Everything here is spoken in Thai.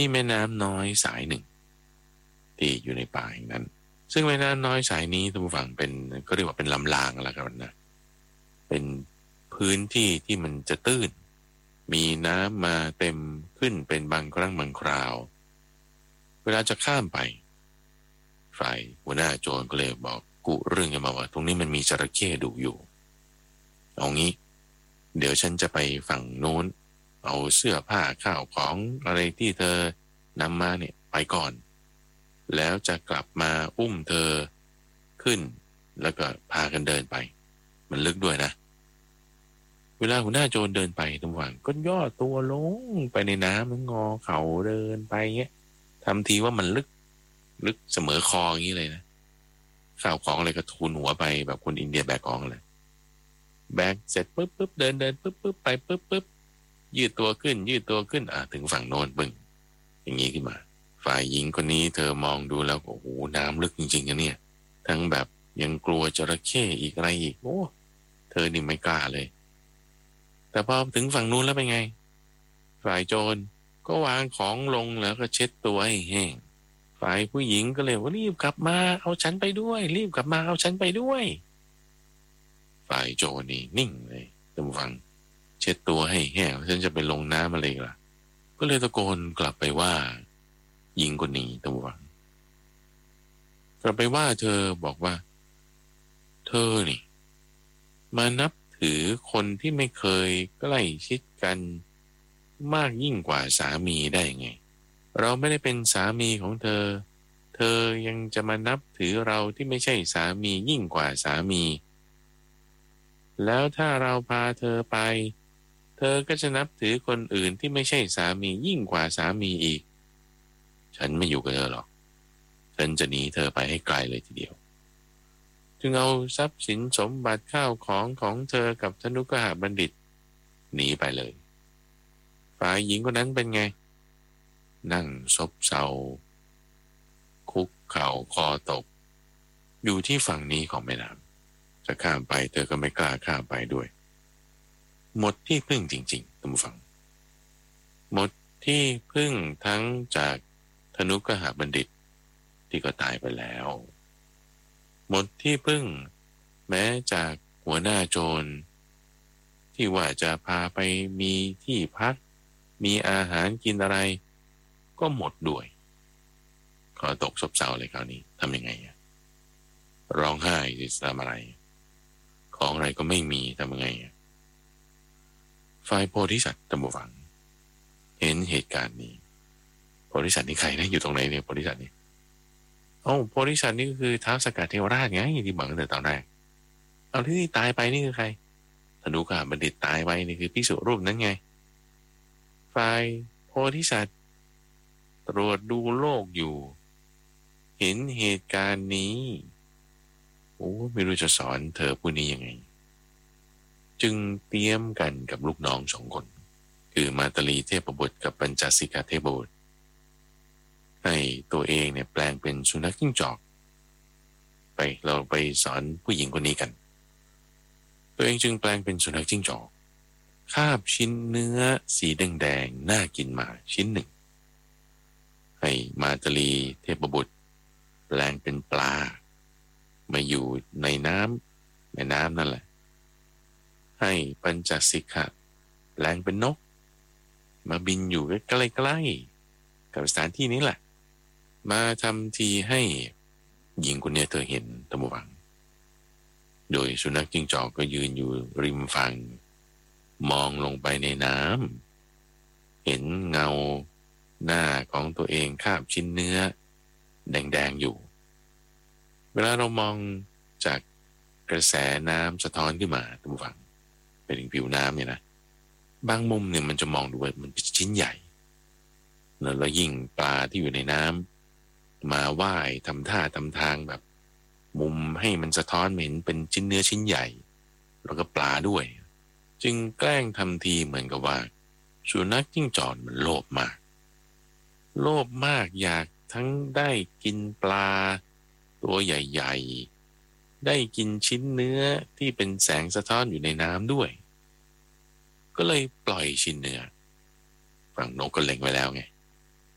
มีแม่น้ำน้อยสายหนึ่งที่อยู่ในป่าแห่งนั้นซึ่งแม่น้ำน้อยสายนี้ท่านผู้ฟังเป็นก็เรียกว่าเป็นลำรางแล้วกันนะเป็นพื้นที่ที่มันจะตื้นมีน้ำมาเต็มขึ้นเป็นบางครั้งบางคราวเวลาจะข้ามไปฝ่ายหัวหน้าโจรก็เลยบอกกุเรื่องกันมาว่าตรงนี้มันมีจระเข้ดุอยู่เอางี้เดี๋ยวฉันจะไปฝั่งโน้นเอาเสื้อผ้าข้าวของอะไรที่เธอนำมาเนี่ยไปก่อนแล้วจะกลับมาอุ้มเธอขึ้นแล้วก็พากันเดินไปมันลึกด้วยนะเวลาหัวหน้าโจรเดินไปทุกวันก็ย่อตัวลงไปในน้ำมันงอเข่าเดินไปเงี้ยทำทีว่ามันลึกเสมอคออย่างนี้เลยนะข้าวของอะไรก็ทูลหัวไปแบบคนอินเดียแบกของเลยแบกเสร็จปุ๊บเดินปุ๊บไปปุ๊บยืดตัวขึ้นถึงฝั่งโน้นปึ้งอย่างนี้ขึ้นมาฝ่ายหญิงคนนี้เธอมองดูแล้วโอ้โหน้ำลึกจริงๆนะเนี่ยทั้งแบบยังกลัวจระเข้อีกอะไรอีกโอ้เธอนี่ไม่กล้าเลยแต่พอถึงฝั่งนู้นแล้วเป็นไงฝ่ายโจรก็วางของลงแล้วก็เช็ดตัวให้แห้งฝ่ายผู้หญิงก็เลยว่ารีบกลับมาเอาฉันไปด้วยรีบกลับมาเอาฉันไปด้วยฝ่ายโจรนี่นิ่งเลยท่านผู้ฟังเช็ดตัวให้แห้งฉันจะไปลงน้ำอะไรล่ะก็เลยตะโกนกลับไปว่าหญิงคนนี้ท่านผู้ฟังกลับไปว่าเธอบอกว่าเธอนี่มานับถือคนที่ไม่เคยใกล้ชิดกันมากยิ่งกว่าสามีได้ไงเราไม่ได้เป็นสามีของเธอเธอยังจะมานับถือเราที่ไม่ใช่สามียิ่งกว่าสามีแล้วถ้าเราพาเธอไปเธอก็จะนับถือคนอื่นที่ไม่ใช่สามียิ่งกว่าสามีอีกฉันไม่อยู่กับเธอหรอกฉันจะหนีเธอไปให้ไกลเลยทีเดียวจึงเอาทรัพย์สินสมบัติข้าวของเธอกับธนุกหบัณฑิตหนีไปเลยฝ่ายหญิงคนนั้นเป็นไงนั่งซบเซาคุกเข่าคอตกอยู่ที่ฝั่งนี้ของแม่น้ำจะข้ามไปเธอก็ไม่กล้าข้ามไปด้วยหมดที่พึ่งจริงๆท่านผู้ฟังหมดที่พึ่งทั้งจากธนุกหบัณฑิตที่ก็ตายไปแล้วหมดที่พึ่งแม้จากหัวหน้าโจรที่ว่าจะพาไปมีที่พักมีอาหารกินอะไรก็หมดด้วยขอตกซบเซาเลยคราวนี้ทำยังไงร้องไห้จะทำอะไรของอะไรก็ไม่มีทำยังไงฝ่ายโพธิสัตว์ท่านผู้ฟังเห็นเหตุการณ์นี้โพธิสัตว์นี่ใครนะอยู่ตรงไหนเนี่ยโพธิสัตว์นี่โพธิสัตว์นี่ก็คือท้าวสกัดเทวราชไงที่บอกตั้งแต่ตอนแรกเอาที่ตายไปนี่คือใครธนุกหบัณฑิตตายไปนี่คือภิกษุรูปนั้นไงฝ่ายโพธิสัตว์ตรวจดูโลกอยู่เห็นเหตุการณ์นี้โอ้ไม่รู้จะสอนเธอผู้นี้ยังไงจึงเตรียมกันกับลูกน้องสองคนคือมาตลีเทพบุตรกับปัญจสิกาเทพบุตรให้ตัวเองเนี่ยแปลงเป็นสุนัขจิ้งจอกไปเราไปสอนผู้หญิงคนนี้กันตัวเองจึงแปลงเป็นสุนัขจิ้งจอกคาบชิ้นเนื้อสีแดงๆน่ากินมาชิ้นหนึ่งให้มาตลีเทพบุตรแปลงเป็นปลามาอยู่ในน้ำแม่น้ำนั่นแหละให้ปัญจสิกะแปลงเป็นนกมาบินอยู่ใกล้ๆกับสถานที่นี้แหละมาทำทีให้หญิงคนนี้เธอเห็นตะมวังโดยสุนัขจิ้งจอกก็ยืนอยู่ริมฝั่งมองลงไปในน้ำเห็นเงาหน้าของตัวเองคาบชิ้นเนื้อแดงๆอยู่เวลาเรามองจากกระแสน้ำสะท้อนขึ้นมาตะมวังไปถึงผิวน้ำเนี่ยนะบางมุมเนี่ยมันจะมองดูว่ามันเป็นชิ้นใหญ่แล้วยิ่งปลาที่อยู่ในน้ำมาว่ายทำท่าทำทางแบบมุมให้มันสะท้อนเห็นเป็นชิ้นเนื้อชิ้นใหญ่แล้วก็ปลาด้วยจึงแกล้งทำทีเหมือนกับว่าสุนัขจิ้งจอกมันโลภมากอยากทั้งได้กินปลาตัวใหญ่ๆได้กินชิ้นเนื้อที่เป็นแสงสะท้อนอยู่ในน้ำด้วยก็เลยปล่อยชิ้นเนื้อฝั่งนกก็เล็งไว้แล้วไง